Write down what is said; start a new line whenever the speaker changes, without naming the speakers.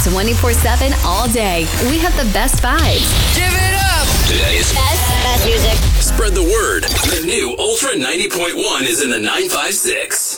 24/7 all day. We have the best vibes.
Give it up!
Today's
Best music.
Spread the word. The new Ultra 90.1 is in the 956.